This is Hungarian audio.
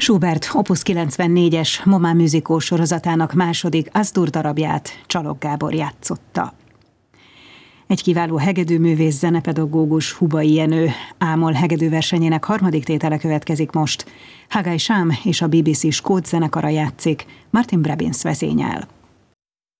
Schubert Opus 94-es Momá Musicó sorozatának második Astur darabját Csalog Gábor játszotta. Egy kiváló hegedűművész, zenepedagógus, Hubai Jenő ámol hegedűversenyének harmadik tétele következik most. Haggai Shám és a BBC Skót zenekara játszik, Martin Brabins vezényel.